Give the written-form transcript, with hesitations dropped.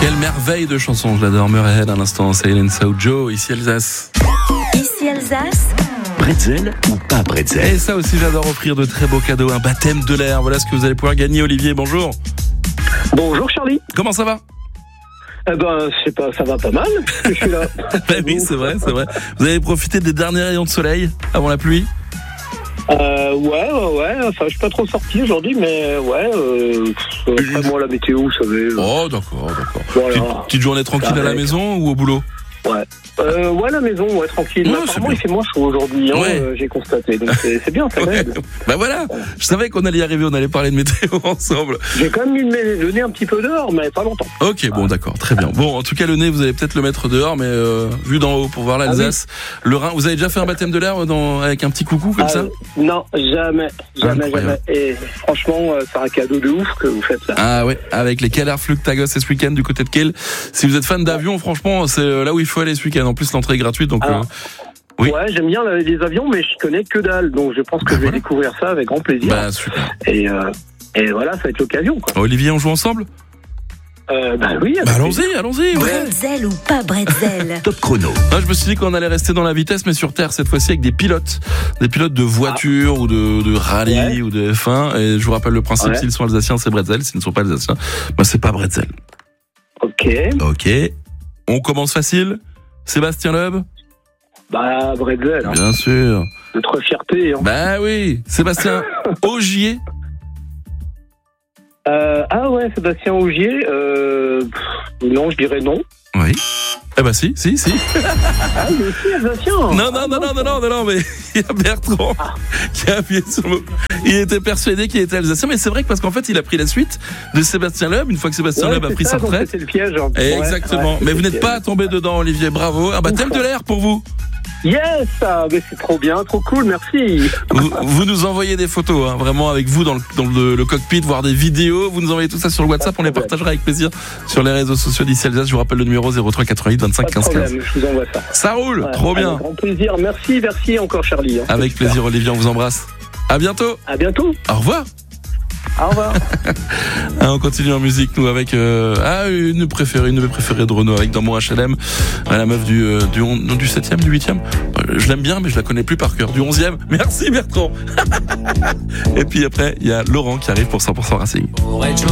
Quelle merveille de chanson, je l'adore. Murray à l'instant, c'est Hélène Sao Joe, ici Alsace. Ici Alsace. Bretzel ou pas bretzel? Et ça aussi, j'adore offrir de très beaux cadeaux, un baptême de l'air. Voilà ce que vous allez pouvoir gagner. Olivier, bonjour. Bonjour Charlie. Comment ça va? Eh ben, je sais pas, ça va pas mal, parce que je suis là. Ben oui, c'est vrai. Vous avez profité des derniers rayons de soleil avant la pluie? Ouais. Enfin, je suis pas trop sorti aujourd'hui, mais après moi, la météo, vous savez. Oh, d'accord. Voilà. Petite journée tranquille à la maison ou au boulot? Ouais, la maison, tranquille. Ouais, Mais apparemment, il fait moins chaud aujourd'hui, j'ai constaté. Donc, c'est bien, ça m'aide. Bah voilà, je savais qu'on allait y arriver, on allait parler de météo ensemble. J'ai quand même mis le nez un petit peu dehors, mais pas longtemps. Ok, bon, d'accord, très bien. Bon, en tout cas, le nez, vous allez peut-être le mettre dehors, mais vu d'en haut pour voir l'Alsace. Le Rhin, vous avez déjà fait un baptême de l'air avec un petit coucou comme ça? Non, jamais. Et franchement, c'est un cadeau de ouf que vous faites là. Ah ouais, avec les Keller Flugtagos ce week-end du côté de Kiel. Si vous êtes fan d'avion, franchement, c'est là où il faut aller ce week-end. En plus, l'entrée est gratuite, donc oui. Ouais, j'aime bien les avions, mais je connais que dalle, donc je pense que je vais découvrir ça avec grand plaisir. Bah super. Et voilà, ça va être l'occasion, quoi. Olivier, on joue ensemble? Oui. Allons-y. Bretzel ou pas bretzel? Top chrono. Je me suis dit qu'on allait rester dans la vitesse, mais sur Terre, cette fois-ci avec des pilotes de voitures ou de rallye ou de F1. Et je vous rappelle le principe, s'ils sont alsaciens, c'est bretzel. S'ils ne sont pas alsaciens, c'est pas bretzel. Ok. On commence facile. Sébastien Loeb? Bretzel. Bien sûr. Notre fierté. Bah oui. Sébastien Ogier? Sébastien Ogier. Non, je dirais non. Oui. Eh ben si. Il est aussi alsacien. Non, mais il y a Bertrand qui a appuyé sur le... Il était persuadé qu'il était alsacien, mais c'est vrai que parce qu'en fait, il a pris la suite de Sébastien Loeb, une fois que Sébastien Loeb a pris sa retraite. C'est le piège. Exactement. Mais vous n'êtes pas tombé dedans, Olivier, bravo. Un baptême de l'air pour vous. Yes, mais c'est trop bien, trop cool, merci. Vous nous envoyez des photos, vraiment avec vous dans le cockpit, voire des vidéos. Vous nous envoyez tout ça sur le WhatsApp, on les partagera avec plaisir sur les réseaux sociaux d'Ici Alsace. Je vous rappelle le numéro 03 88 25 15 15. Je vous envoie ça. Ça roule, trop bien. Avec grand plaisir, merci encore Charlie. Avec plaisir Olivier, on vous embrasse. À bientôt. Au revoir. Au revoir. On continue en musique, nous, avec une de mes préférées de Renaud, avec Dans mon HLM, la meuf du 7e, du 8e. Je l'aime bien, mais je la connais plus par cœur. Du 11e. Merci Bertrand. Et puis après, il y a Laurent qui arrive pour 100% Racing.